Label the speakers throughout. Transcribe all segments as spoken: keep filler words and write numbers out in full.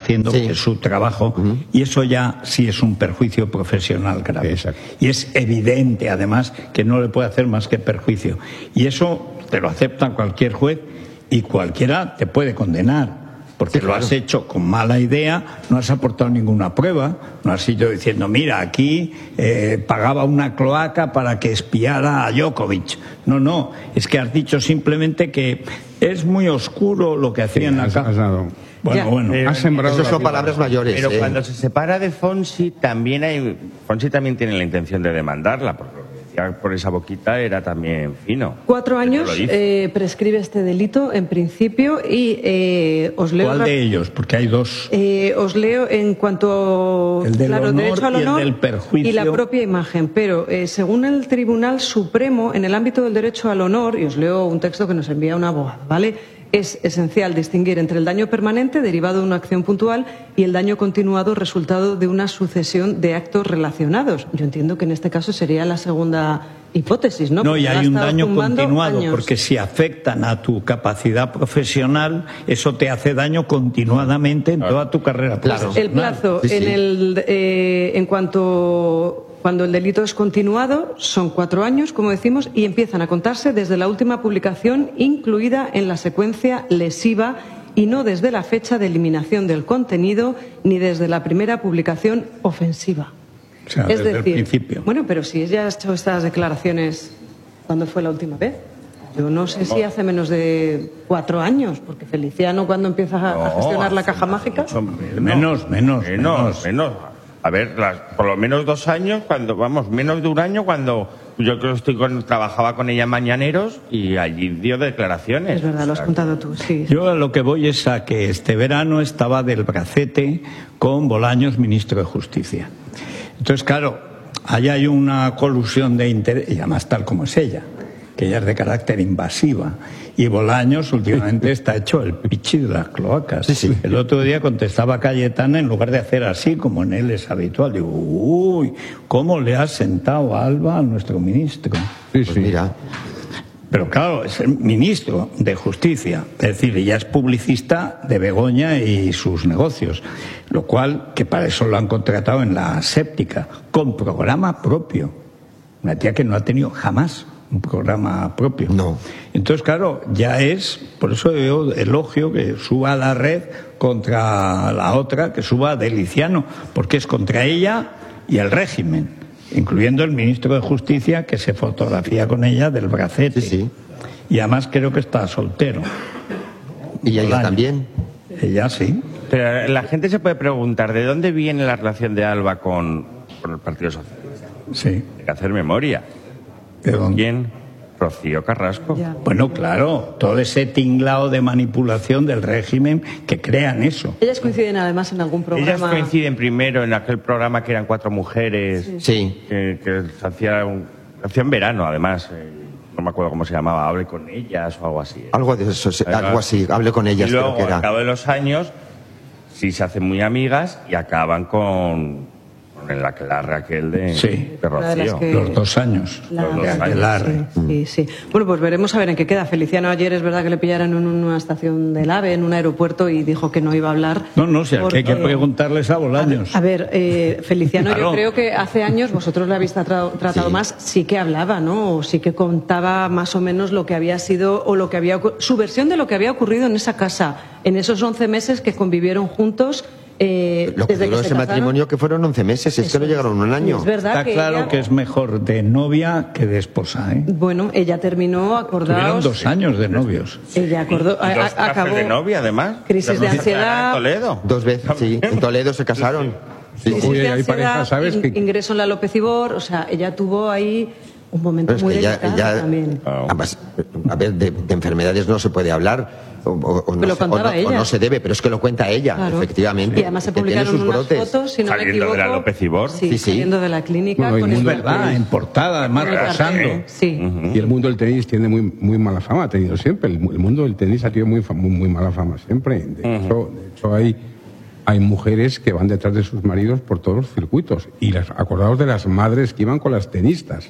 Speaker 1: haciendo,
Speaker 2: sí.
Speaker 1: que es su trabajo, uh-huh. y eso ya sí es un perjuicio profesional grave.
Speaker 3: Exacto.
Speaker 1: Y es evidente, además, que no le puede hacer más que perjuicio. Y eso te lo acepta cualquier juez y cualquiera te puede condenar. Porque sí, claro. Lo has hecho con mala idea, no has aportado ninguna prueba, no has ido diciendo, mira, aquí eh, pagaba una cloaca para que espiara a Djokovic. No, no, es que has dicho simplemente que es muy oscuro lo que hacían
Speaker 3: sí,
Speaker 1: acá.
Speaker 3: Has, has dado.
Speaker 1: Bueno,
Speaker 3: ya.
Speaker 1: bueno.
Speaker 3: Eh, has sembrado
Speaker 2: Esas son palabras mayores.
Speaker 4: Pero
Speaker 2: eh.
Speaker 4: cuando se separa de Fonsi, también hay. Fonsi también tiene la intención de demandarla, porque por esa boquita era también fino.
Speaker 5: Cuatro años eh, prescribe este delito en principio y eh, os leo...
Speaker 1: ¿Cuál de ellos? Porque hay dos.
Speaker 5: Eh, os leo en cuanto...
Speaker 1: El del
Speaker 5: claro,
Speaker 1: honor
Speaker 5: derecho al honor
Speaker 1: y el del perjuicio.
Speaker 5: Y la propia imagen. Pero eh, según el Tribunal Supremo, en el ámbito del derecho al honor, y os leo un texto que nos envía un abogado, ¿vale? Es esencial distinguir entre el daño permanente derivado de una acción puntual y el daño continuado resultado de una sucesión de actos relacionados. Yo entiendo que en este caso sería la segunda hipótesis, ¿no?
Speaker 1: No, y hay un daño continuado,
Speaker 5: años.
Speaker 1: Porque si afectan a tu capacidad profesional, eso te hace daño continuadamente en toda tu carrera profesional.
Speaker 5: El plazo,
Speaker 2: sí, sí.
Speaker 5: en, el, eh, en cuanto... Cuando el delito es continuado, son cuatro años, como decimos, y empiezan a contarse desde la última publicación incluida en la secuencia lesiva y no desde la fecha de eliminación del contenido ni desde la primera publicación ofensiva.
Speaker 1: O sea,
Speaker 5: es
Speaker 1: desde
Speaker 5: decir,
Speaker 1: el principio.
Speaker 5: Bueno, pero si ella ha hecho estas declaraciones, ¿cuándo fue la última vez? Yo no sé si hace menos de cuatro años, porque Feliciano, cuando empieza a,
Speaker 4: no,
Speaker 5: a gestionar la caja mágica...
Speaker 1: Menos, menos, menos.
Speaker 4: Menos, menos. A ver, las, por lo menos dos años, cuando vamos, menos de un año, cuando yo creo que estoy con, trabajaba con ella en Mañaneros y allí dio declaraciones.
Speaker 5: Es verdad, lo has contado tú, sí.
Speaker 1: Yo a lo que voy es a que este verano estaba del bracete con Bolaños, ministro de Justicia. Entonces, claro, allá hay una colusión de interés, y además tal como es ella, que ella es de carácter invasiva. Y Bolaños últimamente está hecho el pichi de las cloacas.
Speaker 2: Sí, sí.
Speaker 1: El otro día contestaba Cayetana, en lugar de hacer así, como en él es habitual. Digo, uy, ¿cómo le has sentado a Alba a nuestro ministro?
Speaker 3: Sí,
Speaker 2: Pues
Speaker 3: sí.
Speaker 2: mira.
Speaker 1: Pero claro, es el ministro de Justicia, es decir, ella es publicista de Begoña y sus negocios, lo cual, que para eso lo han contratado en la séptica, con programa propio. Una tía que no ha tenido jamás un programa propio.
Speaker 2: No.
Speaker 1: Entonces, claro, ya es, por eso yo elogio que suba a la red contra la otra, que suba a Deliciano, porque es contra ella y el régimen, incluyendo el ministro de Justicia, que se fotografía con ella del bracete.
Speaker 2: Sí, sí.
Speaker 1: Y además creo que está soltero.
Speaker 2: Y ella
Speaker 1: Bolaños.
Speaker 2: también.
Speaker 1: Ella sí.
Speaker 4: Pero la gente se puede preguntar, ¿de dónde viene la relación de Alba con, con el Partido Socialista?
Speaker 1: Sí.
Speaker 4: Hay que hacer memoria.
Speaker 1: ¿De dónde?
Speaker 4: ¿Quién? Rocío Carrasco.
Speaker 5: Ya.
Speaker 1: Bueno, claro, todo ese tinglao de manipulación del régimen que crean eso.
Speaker 5: Ellas coinciden además en algún programa...
Speaker 4: Ellas coinciden primero en aquel programa que eran cuatro mujeres,
Speaker 5: Sí.
Speaker 2: Sí.
Speaker 4: que, que se hacía, un, hacía en verano además, eh, no me acuerdo cómo se llamaba, Hable con ellas o algo así. ¿eh?
Speaker 2: Algo de eso, algo así. Hablé con ellas,
Speaker 4: y luego,
Speaker 2: creo que era.
Speaker 4: al cabo de los años, sí se hacen muy amigas y acaban con, con el aquelarre aquel de,
Speaker 1: Sí.
Speaker 4: de
Speaker 5: Una de las
Speaker 4: Rocío.
Speaker 5: que-
Speaker 1: Los dos años.
Speaker 5: La-
Speaker 4: Los dos
Speaker 1: de
Speaker 4: años.
Speaker 1: aquelarre.
Speaker 5: Sí, sí, sí. Bueno, pues veremos a ver en qué queda. Feliciano ayer es verdad que le pillaron en una estación del AVE, en un aeropuerto, y dijo que no iba a hablar.
Speaker 1: No, no, si aquí hay que
Speaker 5: porque-
Speaker 1: preguntarles a Bolaños.
Speaker 5: A ver, eh, Feliciano,
Speaker 1: Claro.
Speaker 5: yo creo que hace años, vosotros le habéis tra- tratado
Speaker 2: Sí.
Speaker 5: más, sí que hablaba, ¿no? O sí que contaba más o menos lo que había sido, o lo que había, ocu- su versión de lo que había ocurrido en esa casa, en esos once meses que convivieron juntos. Eh,
Speaker 2: Lo que
Speaker 5: desde
Speaker 2: duró
Speaker 5: que se
Speaker 2: ese
Speaker 5: casaron.
Speaker 2: matrimonio que fueron once meses, es
Speaker 5: Eso
Speaker 2: que no
Speaker 5: es.
Speaker 2: llegaron un año.
Speaker 5: Es verdad
Speaker 1: Está
Speaker 5: que
Speaker 1: claro
Speaker 5: ella-
Speaker 1: que es mejor de novia que de esposa, ¿eh?
Speaker 5: Bueno, ella terminó,
Speaker 1: Tuvieron
Speaker 5: acordaos.
Speaker 1: dos años de novios.
Speaker 5: Ella acordó,
Speaker 4: Y
Speaker 5: a-
Speaker 4: dos
Speaker 5: a-
Speaker 4: trajes
Speaker 5: acabó.
Speaker 4: de novia, además.
Speaker 5: Crisis
Speaker 4: Las
Speaker 5: de
Speaker 4: dos se quedaron
Speaker 5: ansiedad.
Speaker 4: en Toledo.
Speaker 2: Dos veces, sí. En Toledo se casaron. Sí.
Speaker 5: Crisis
Speaker 3: Uy,
Speaker 5: de
Speaker 3: hay
Speaker 5: ansiedad,
Speaker 3: parejas, ¿sabes?
Speaker 5: in-
Speaker 3: que-
Speaker 5: ingreso en la López Ibor, o sea, ella tuvo ahí un momento
Speaker 2: Pero es
Speaker 5: muy
Speaker 2: que ella,
Speaker 5: delicado
Speaker 2: ella-
Speaker 5: también.
Speaker 2: además, a ver, de, de enfermedades no se puede hablar, o, o- o no,
Speaker 5: Pero lo
Speaker 2: se, o
Speaker 5: contaba
Speaker 2: no- o
Speaker 5: ella.
Speaker 2: no se debe, pero es que lo cuenta ella,
Speaker 5: Claro.
Speaker 2: efectivamente.
Speaker 5: Y además se
Speaker 2: que tiene
Speaker 5: publicaron
Speaker 2: sus
Speaker 5: unas
Speaker 2: brotes.
Speaker 5: fotos, si no me
Speaker 4: Saliendo de
Speaker 5: equivoco.
Speaker 4: la López Ibor.
Speaker 5: Sí,
Speaker 2: Sí, sí.
Speaker 5: saliendo de la clínica.
Speaker 3: Bueno, y
Speaker 5: con
Speaker 3: el
Speaker 5: el
Speaker 3: mundo-
Speaker 1: Es verdad, en portada, además
Speaker 5: con el
Speaker 1: pasando.
Speaker 5: cartel, Sí.
Speaker 3: Y el mundo del tenis tiene muy muy mala fama, ha tenido siempre. El, mu- el mundo del tenis ha tenido muy, fa- muy, muy mala fama siempre. De hecho, de hecho hay, hay mujeres que van detrás de sus maridos por todos los circuitos. Y las, acordaos de las madres que iban con las tenistas.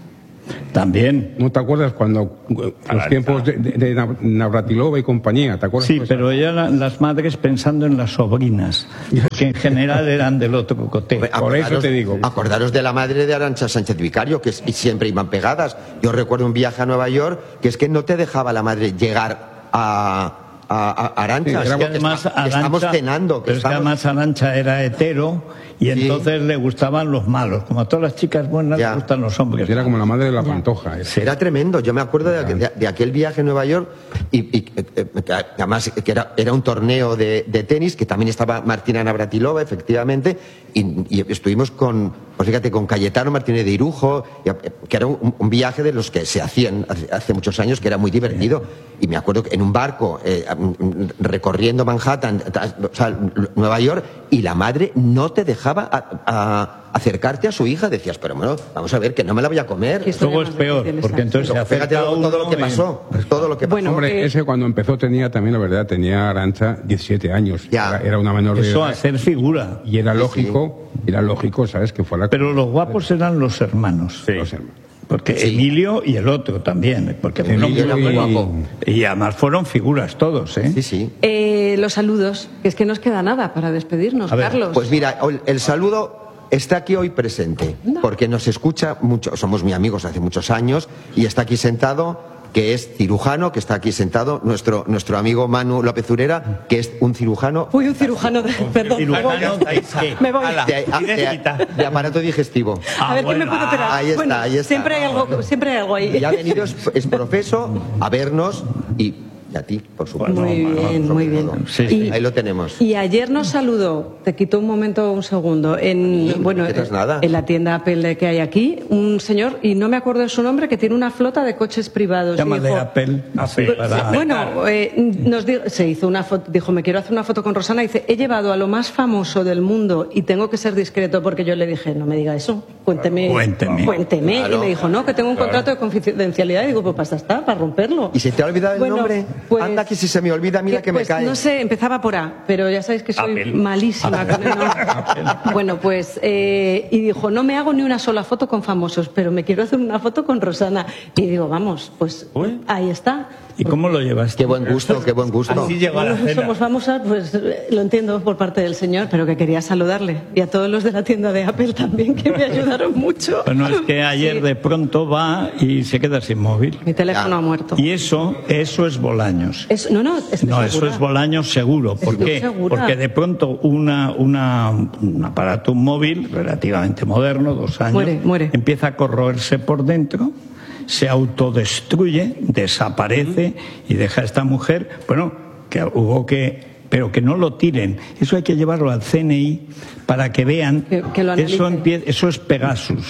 Speaker 1: También.
Speaker 3: ¿No te acuerdas cuando los
Speaker 4: Arancha.
Speaker 3: tiempos de, de, de Navratilova y compañía? ¿Te acuerdas?
Speaker 1: Sí,
Speaker 3: Pues,
Speaker 1: pero ya la- las madres pensando en las sobrinas, que en general eran del otro cocote.
Speaker 2: Hombre,
Speaker 3: Por eso te digo.
Speaker 2: Acordaros de la madre de Arantxa Sánchez Vicario, que es- y siempre iban pegadas. Yo recuerdo un viaje a Nueva York que es que no te dejaba la madre llegar a, a, a Arantxa.
Speaker 3: Sí,
Speaker 2: Es
Speaker 3: era-
Speaker 2: que
Speaker 1: Que además
Speaker 2: está- que estamos
Speaker 1: Arantxa-
Speaker 2: cenando. Que
Speaker 1: pero es que
Speaker 2: estamos...
Speaker 1: además Arantxa era hetero y
Speaker 2: Sí.
Speaker 1: entonces le gustaban los malos. Como a todas las chicas buenas
Speaker 2: Ya.
Speaker 1: les gustan los hombres.
Speaker 3: Era como la madre de la pantoja. era.
Speaker 1: Sí.
Speaker 2: Era tremendo. Yo me acuerdo de, de- de aquel viaje a Nueva York y, y, eh, eh, que además que era, era un torneo de, de tenis que también estaba Martina Navratilova, efectivamente, y, y estuvimos con, pues fíjate, con Cayetano Martínez de Irujo, y, eh, que era un, un viaje de los que se hacían hace, hace muchos años, que era muy divertido. Y me acuerdo que en un barco eh, recorriendo Manhattan, o sea, Nueva York, y la madre no te dejaba a- a acercarte a su hija. Decías, pero bueno, vamos a ver, que no me la voy a comer.
Speaker 5: Qué historia
Speaker 1: Luego es
Speaker 5: más
Speaker 1: peor,
Speaker 5: difícil
Speaker 1: porque
Speaker 5: esa.
Speaker 1: entonces se
Speaker 2: Pero fíjate
Speaker 1: acerca
Speaker 2: luego todo lo
Speaker 1: uno
Speaker 2: que
Speaker 1: y-
Speaker 2: pasó. Todo lo que pasó.
Speaker 5: Bueno,
Speaker 3: Hombre,
Speaker 5: eh,
Speaker 3: ese cuando empezó tenía también, la verdad, tenía Arantxa diecisiete años.
Speaker 2: Ya.
Speaker 3: Era, era una menor de
Speaker 1: Eso
Speaker 3: edad.
Speaker 1: a ser figura.
Speaker 3: Y era lógico, era lógico, ¿sabes? Que fuera
Speaker 1: Pero los guapos eran los hermanos.
Speaker 4: Sí.
Speaker 3: los hermanos.
Speaker 1: Porque
Speaker 2: Sí.
Speaker 1: Emilio y el otro también. Porque fueron
Speaker 3: Emilio
Speaker 2: era muy guapo.
Speaker 1: Y además fueron figuras todos, ¿eh?
Speaker 2: Sí, sí.
Speaker 5: eh, los saludos, que es que nos queda nada para despedirnos,
Speaker 1: A ver,
Speaker 5: Carlos.
Speaker 2: Pues mira, el- el saludo está aquí hoy presente, porque nos escucha mucho, somos muy amigos hace muchos años, y está aquí sentado, que es cirujano, que está aquí sentado, nuestro, nuestro amigo Manu López Urera, que es un cirujano
Speaker 5: Fui un cirujano de... Perdón, me voy.
Speaker 1: cirujano de-
Speaker 5: Me voy.
Speaker 4: Ala.
Speaker 2: de, de- de aparato digestivo.
Speaker 5: A ver, ¿qué me
Speaker 1: bueno,
Speaker 5: puedo operar?
Speaker 2: ahí está,
Speaker 5: Bueno,
Speaker 2: ahí está.
Speaker 5: Siempre hay algo, siempre hay algo ahí.
Speaker 2: Y ha venido, es, es profeso, a vernos y, y a ti, por supuesto.
Speaker 5: Muy bien,
Speaker 2: Sobre
Speaker 5: muy bien.
Speaker 2: todo.
Speaker 1: Sí, sí.
Speaker 2: Ahí lo tenemos.
Speaker 5: Y ayer nos saludó, te quito un momento, un segundo, en,
Speaker 2: Sí,
Speaker 5: bueno,
Speaker 2: no quitas nada.
Speaker 5: en la tienda Apple que hay aquí, un señor, y no me acuerdo de su nombre, que tiene una flota de coches privados. Y
Speaker 1: Llámale
Speaker 5: dijo-
Speaker 1: Apple. Apple
Speaker 5: Pues,
Speaker 1: para-
Speaker 5: bueno, eh, nos di- se hizo una foto, dijo, me quiero hacer una foto con Rosana, y dice, he llevado a lo más famoso del mundo y tengo que ser discreto, porque yo le dije, no me diga eso, cuénteme.
Speaker 1: Cuénteme.
Speaker 5: Cuénteme.
Speaker 2: Claro.
Speaker 5: Y me dijo, no, que tengo un contrato de confidencialidad, y digo, pues basta, está, para romperlo.
Speaker 2: ¿Y se te ha olvidado el
Speaker 5: Bueno,
Speaker 2: nombre?
Speaker 5: pues-
Speaker 2: Anda, que si se me olvida, mira que, me
Speaker 5: pues,
Speaker 2: cae.
Speaker 5: No sé, empezaba por A, pero ya sabéis que soy
Speaker 4: Apple.
Speaker 5: malísima con el nombre. Bueno, pues, eh, y dijo, no me hago ni una sola foto con famosos, pero me quiero hacer una foto con Rosana. Y digo, vamos, pues
Speaker 4: Uy.
Speaker 5: ahí está.
Speaker 1: ¿Y cómo lo llevas?
Speaker 2: Qué buen gusto, qué buen gusto.
Speaker 4: Así llegó a la
Speaker 5: Bueno,
Speaker 4: cena.
Speaker 5: somos famosas, pues eh, lo entiendo por parte del señor, pero que quería saludarle. Y a todos los de la tienda de Apple también, que me ayudaron mucho.
Speaker 1: Bueno, es que ayer
Speaker 5: Sí.
Speaker 1: de pronto va y se queda sin móvil.
Speaker 5: Mi teléfono
Speaker 2: Ya.
Speaker 5: ha muerto.
Speaker 1: Y eso, eso es Bolaños.
Speaker 5: Es- no, no, estoy
Speaker 1: No, eso
Speaker 5: segura.
Speaker 1: es Bolaños seguro. ¿Por
Speaker 5: Estoy
Speaker 1: qué?
Speaker 5: segura.
Speaker 1: Porque de pronto una, una, un aparato, un móvil relativamente moderno, dos años,
Speaker 5: Muere, muere.
Speaker 1: empieza a corroerse por dentro, se autodestruye, desaparece y deja a esta mujer, bueno, que hubo que, pero que no lo tiren. Eso hay que llevarlo al C N I para que vean.
Speaker 5: Que- que lo
Speaker 1: eso,
Speaker 5: analicen.
Speaker 1: empie- eso es Pegasus.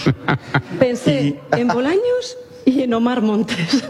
Speaker 5: Pensé en Bolaños y en Omar Montes.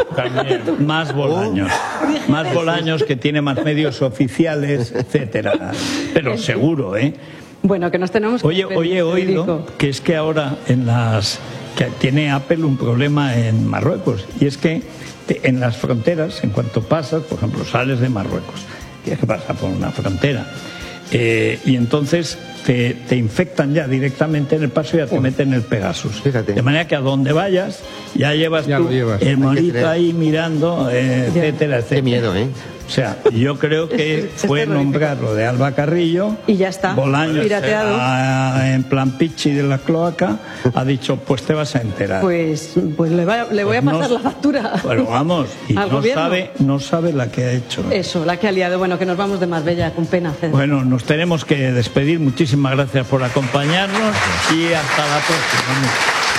Speaker 1: Más Bolaños. Más Bolaños, que tiene más medios oficiales, etcétera. Pero seguro, ¿eh?
Speaker 5: Bueno, que nos tenemos que
Speaker 1: Oye,
Speaker 5: despedir,
Speaker 1: oye, he oído
Speaker 5: Federico.
Speaker 1: que es que ahora en las que tiene Apple un problema en Marruecos, y es que te- en las fronteras, en cuanto pasas, por ejemplo, sales de Marruecos, tienes que pasar por una frontera, eh, y entonces te, te infectan ya directamente en el paso y ya te meten el Pegasus.
Speaker 2: Fíjate.
Speaker 1: De manera que a donde vayas ya llevas
Speaker 3: Ya
Speaker 1: tú
Speaker 3: lo llevas.
Speaker 1: el
Speaker 2: Hay que
Speaker 1: monito
Speaker 2: tener-
Speaker 1: ahí mirando, eh,
Speaker 5: Ya.
Speaker 1: etcétera, etcétera.
Speaker 2: Qué miedo, ¿eh?
Speaker 1: O sea, yo creo que
Speaker 5: Es- es
Speaker 1: fue
Speaker 5: terrorífico.
Speaker 1: nombrarlo de Alba Carrillo.
Speaker 5: Y ya está,
Speaker 1: Bolaños,
Speaker 5: pirateado.
Speaker 1: eh, en plan pichi de la cloaca, ha dicho, pues te vas a enterar.
Speaker 5: Pues, pues le, va- le voy a
Speaker 1: Pues no-
Speaker 5: pasar la factura.
Speaker 1: Bueno, vamos, y
Speaker 5: al
Speaker 1: no
Speaker 5: gobierno.
Speaker 1: sabe, no sabe la que ha hecho.
Speaker 5: Eso, la que ha liado. Bueno, que nos vamos de Marbella con pena, Fede.
Speaker 1: Bueno, nos tenemos que despedir. Muchísimas gracias por acompañarnos y hasta la próxima.